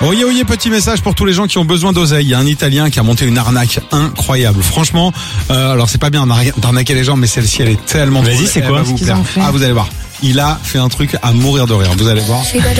Oye, oye, petit message pour tous les gens qui ont besoin d'oseille. Il y a un Italien qui a monté une arnaque incroyable. Franchement, alors c'est pas bien d'arnaquer les gens, mais celle-ci, elle est tellement... Vas-y, c'est quoi? Elle va vous plaire. Ah, vous allez voir. Il a fait un truc à mourir de rire. Vous allez voir.